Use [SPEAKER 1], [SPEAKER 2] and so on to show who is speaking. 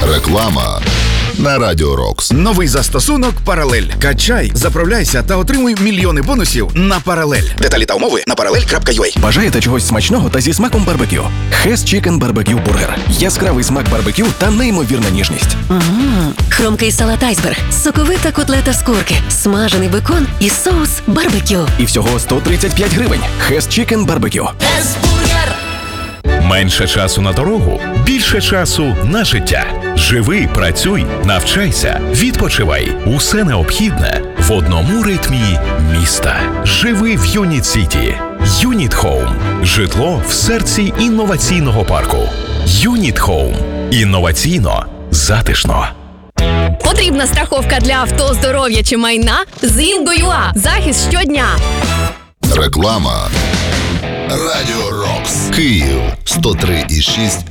[SPEAKER 1] Реклама на Радіо Рокс.
[SPEAKER 2] Новий застосунок «Паралель». Качай, заправляйся та отримуй мільйони бонусів на «Паралель». Деталі та умови на parallel.ua.
[SPEAKER 3] Бажаєте чогось смачного та зі смаком барбекю? Хес Чікен Барбекю Бургер. Яскравий смак барбекю та неймовірна ніжність.
[SPEAKER 4] Хрумкий салат айсберг, соковита котлета з курки, смажений бекон і соус барбекю.
[SPEAKER 3] І всього 135 гривень. Хес Чікен Барбекю.
[SPEAKER 5] Менше часу на дорогу, більше часу на життя. Живи, працюй, навчайся, відпочивай. Усе необхідне в одному ритмі міста. Живи в Юніт Сіті. Юніт Хоум. Житло в серці інноваційного парку. Юніт Хоум. Інноваційно, затишно.
[SPEAKER 6] Потрібна страховка для авто, здоров'я чи майна? З Інго.ua. Захист щодня.
[SPEAKER 1] Реклама. Радіо Рокс. Київ 103,6